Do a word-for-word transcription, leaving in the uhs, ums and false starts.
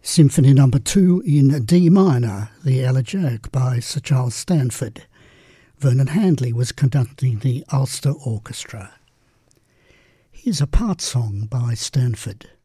Symphony Number two in D minor, the Elegiac by Sir Charles Stanford. Vernon Handley was conducting the Ulster Orchestra. Here's a part song by Stanford.